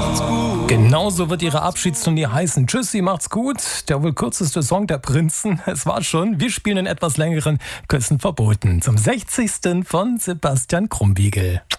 Genauso wird ihre Abschiedstournee heißen. Tschüssi, macht's gut. Der wohl kürzeste Song der Prinzen. Es war schon. Wir spielen einen etwas längeren Küssen verboten. Zum 60. von Sebastian Krumbiegel.